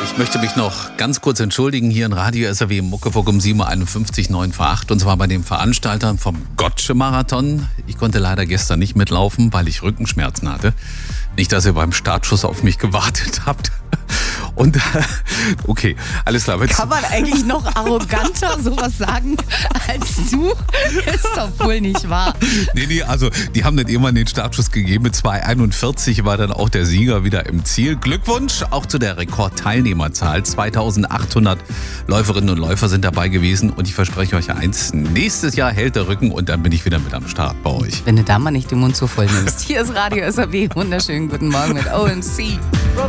Ich möchte mich noch ganz kurz entschuldigen hier in Radio SAW Muckefuck um 7.51 Uhr, 9 vor 8. Und zwar bei den Veranstaltern vom Gotsche-Marathon. Ich konnte leider gestern nicht mitlaufen, weil ich Rückenschmerzen hatte. Nicht, dass ihr beim Startschuss auf mich gewartet habt. Und okay, alles klar. Kann man eigentlich noch arroganter sowas sagen als du? Ist doch wohl nicht wahr. Nee, also die haben dann irgendwann den Startschuss gegeben. Mit 2,41 war dann auch der Sieger wieder im Ziel. Glückwunsch auch zu der Rekordteilnehmerzahl. 2.800 Läuferinnen und Läufer sind dabei gewesen. Und ich verspreche euch eins, nächstes Jahr hält der Rücken und dann bin ich wieder mit am Start bei euch. Wenn du da mal nicht den Mund so voll nimmst. Hier ist Radio SAW. Wunderschönen guten Morgen mit OMC.